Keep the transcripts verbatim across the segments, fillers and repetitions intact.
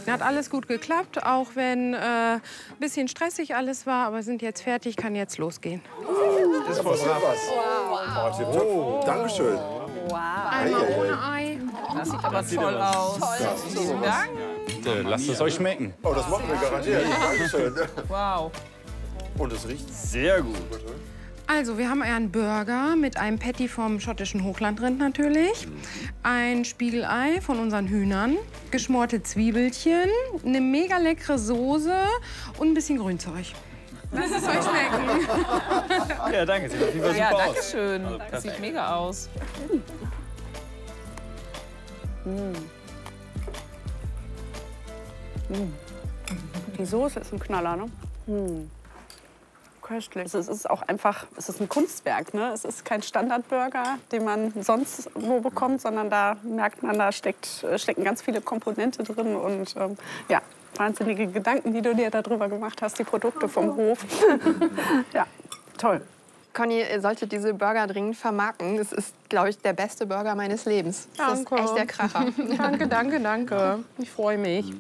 Hat alles gut geklappt, auch wenn ein äh, bisschen stressig alles war. Aber sind jetzt fertig, kann jetzt losgehen. Das ist voll was. Wow. Oh, Dankeschön. Wow. Einmal ohne Ei. Das sieht aber toll aus. Toll. Vielen Dank. Bitte, lasst es euch schmecken. Oh, das machen wir garantiert. Dankeschön. Wow. Und es riecht sehr gut. Also, wir haben einen Burger mit einem Patty vom schottischen Hochlandrind natürlich, ein Spiegelei von unseren Hühnern, geschmorte Zwiebelchen, eine mega leckere Soße und ein bisschen Grünzeug. Lasst es euch schmecken. Ja, danke. Sieht auf jeden Fall Ja, super danke aus. schön. Also, das sieht mega aus. Mm. Mm. Die Soße ist ein Knaller, ne? Mm. Köstlich. Es ist auch einfach, es ist ein Kunstwerk, ne? Es ist kein Standardburger, den man sonst wo bekommt, sondern da merkt man, da steckt, stecken ganz viele Komponente drin und ähm, ja, wahnsinnige Gedanken, die du dir darüber gemacht hast, die Produkte vom Hof. Ja, toll. Conny, ihr solltet diese Burger dringend vermarkten. Das ist, glaube ich, der beste Burger meines Lebens. Das Danke. ist echt der Kracher. Danke, danke, danke. Ich freue mich.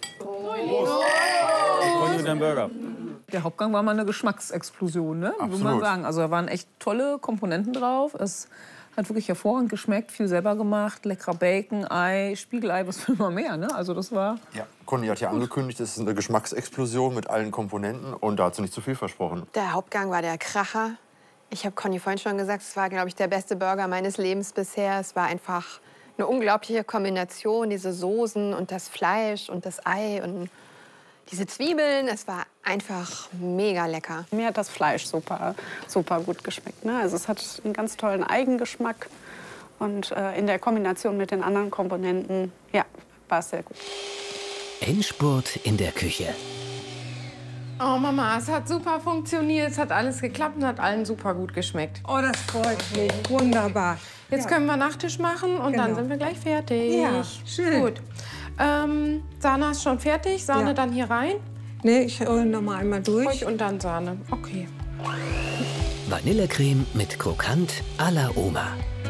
Conny mit deinem Burger. Der Hauptgang war mal eine Geschmacksexplosion, ne? Muss man sagen. Also da waren echt tolle Komponenten drauf. Es hat wirklich hervorragend geschmeckt, viel selber gemacht, leckerer Bacon, Ei, Spiegelei, was will man mehr, ne? Also das war... Ja, Conny hat ja angekündigt, es ist eine Geschmacksexplosion mit allen Komponenten und da hat sie nicht zu viel versprochen. Der Hauptgang war der Kracher. Ich habe Conny vorhin schon gesagt, es war, glaube ich, der beste Burger meines Lebens bisher. Es war einfach eine unglaubliche Kombination, diese Soßen und das Fleisch und das Ei und diese Zwiebeln. Es war einfach mega lecker. Mir hat das Fleisch super, super gut geschmeckt, ne? Also es hat einen ganz tollen Eigengeschmack und äh, in der Kombination mit den anderen Komponenten, ja, war es sehr gut. Endspurt in der Küche. Oh Mama, es hat super funktioniert, es hat alles geklappt und hat allen super gut geschmeckt. Oh, das freut mich. Wunderbar. Jetzt Ja. können wir Nachtisch machen und Genau. dann sind wir gleich fertig. Ja, schön. Gut. Ähm, Sahne ist schon fertig. Sahne Ja. dann hier rein. Nee, ich hole noch mal einmal durch. Und dann Sahne. Okay. Vanillecreme mit Krokant à la Oma.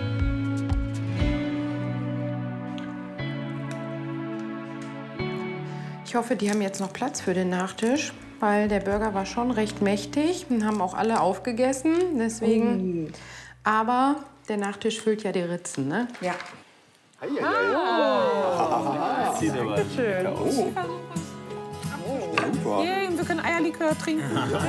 Ich hoffe, die haben jetzt noch Platz für den Nachtisch, weil der Burger war schon recht mächtig und haben auch alle aufgegessen. Deswegen. Oh. Aber der Nachtisch füllt ja die Ritzen, ne? Ja. Ah. Dankeschön. Oh. Super. Yay, wir können Eierlikör trinken.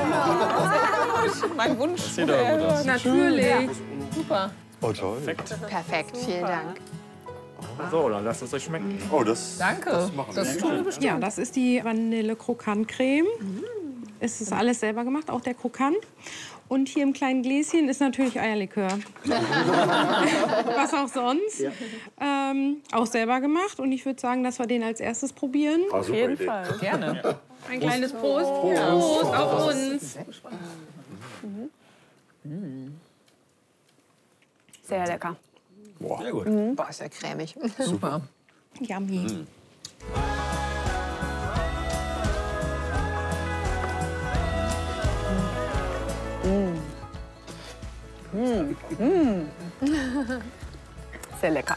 Mein Wunsch. Das sieht aber gut aus. Natürlich. Super. Oh, toll. Perfekt, vielen Dank. So, dann lasst es euch schmecken. Oh, das, Danke. das machen wir. Das tun wir bestimmt. Ja, das ist die Vanille-Krokant-Creme. Es ist alles selber gemacht, auch der Krokant. Und hier im kleinen Gläschen ist natürlich Eierlikör. Was auch sonst. Ja. Ähm, auch selber gemacht. Und ich würde sagen, dass wir den als erstes probieren. Ah, Auf jeden Fall. Gerne. Ein kleines Prost. Prost, Prost auf uns. Sehr lecker. Boah. Sehr gut. Boah, ist ja cremig. Super. Yummy. Sehr lecker.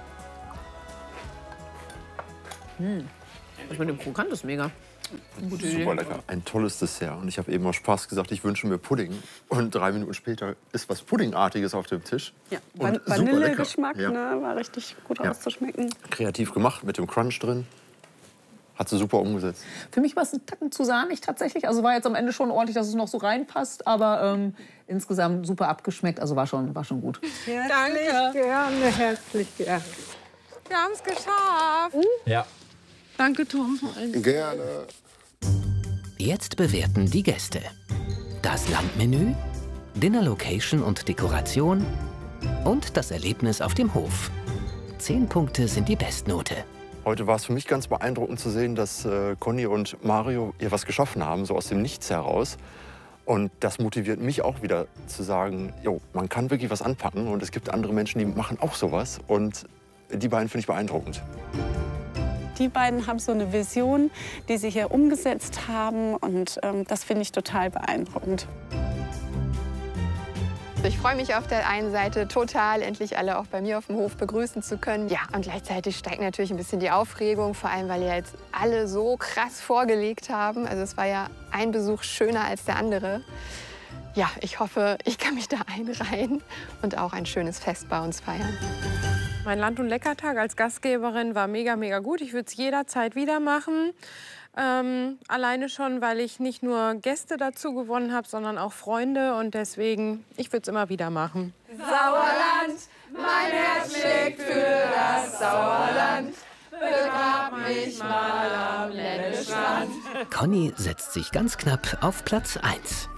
Das mit dem Krokant ist mega. Gute Idee. Super lecker. Ein tolles Dessert. Und ich habe eben aus Spaß gesagt, ich wünsche mir Pudding. Und drei Minuten später ist was Puddingartiges auf dem Tisch. Ja, Und Van super Vanillegeschmack, lecker. Ja. ne, war richtig gut Ja. auszuschmecken. Kreativ gemacht, mit dem Crunch drin. Hat sie super umgesetzt. Für mich war es ein Tacken zu sahnig tatsächlich. Also war jetzt am Ende schon ordentlich, dass es noch so reinpasst. Aber ähm, insgesamt super abgeschmeckt. Also war schon, war schon gut. Herzlich gerne, herzlich gerne. Wir haben es geschafft. Ja. Danke, Tom. Gerne. Jetzt bewerten die Gäste. Das Landmenü, Dinner-Location und Dekoration und das Erlebnis auf dem Hof. Zehn Punkte sind die Bestnote. Heute war es für mich ganz beeindruckend zu sehen, dass äh, Conny und Mario hier was geschaffen haben, so aus dem Nichts heraus. Und das motiviert mich auch wieder zu sagen, jo, man kann wirklich was anpacken und es gibt andere Menschen, die machen auch sowas. Und die beiden finde ich beeindruckend. Die beiden haben so eine Vision, die sie hier umgesetzt haben. Und ähm, das finde ich total beeindruckend. Also ich freue mich auf der einen Seite total, endlich alle auch bei mir auf dem Hof begrüßen zu können. Ja, und gleichzeitig steigt natürlich ein bisschen die Aufregung, vor allem, weil ja jetzt alle so krass vorgelegt haben. Also es war ja ein Besuch schöner als der andere. Ja, ich hoffe, ich kann mich da einreihen und auch ein schönes Fest bei uns feiern. Mein Land- und Leckertag als Gastgeberin war mega, mega gut. Ich würde es jederzeit wieder machen. Ähm, alleine schon, weil ich nicht nur Gäste dazu gewonnen habe, sondern auch Freunde. Und deswegen, ich würde es immer wieder machen. Sauerland, mein Herz schlägt für das Sauerland. Begrab mich mal am Lennestrand. Conny setzt sich ganz knapp auf Platz eins.